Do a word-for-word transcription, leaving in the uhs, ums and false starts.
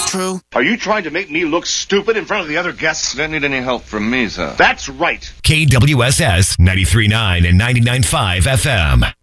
true? Are you trying to make me look stupid in front of the other guests? You don't need any help from me, sir. That's right. K W S S ninety-three point nine and ninety-nine point five F M.